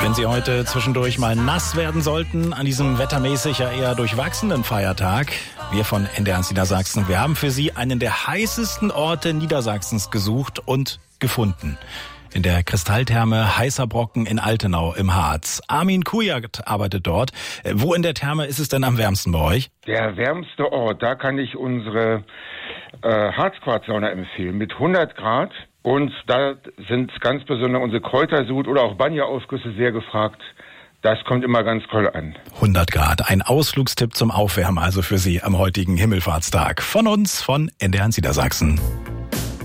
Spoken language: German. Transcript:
Wenn Sie heute zwischendurch mal nass werden sollten, an diesem wettermäßig ja eher durchwachsenen Feiertag, wir von NDR1 Niedersachsen, wir haben für Sie einen der heißesten Orte Niedersachsens gesucht und gefunden. In der Kristalltherme Heißer Brocken in Altenau im Harz. Armin Kujat arbeitet dort. Wo in der Therme ist es denn am wärmsten bei euch? Der wärmste Ort, da kann ich unsere Harzquarz-Sauna empfehlen mit 100 Grad. Und da sind ganz besonders unsere Kräutersud oder auch Banya-Aufgüsse sehr gefragt. Das kommt immer ganz toll an. 100 Grad, ein Ausflugstipp zum Aufwärmen also für Sie am heutigen Himmelfahrtstag. Von uns, von NDR1 Niedersachsen.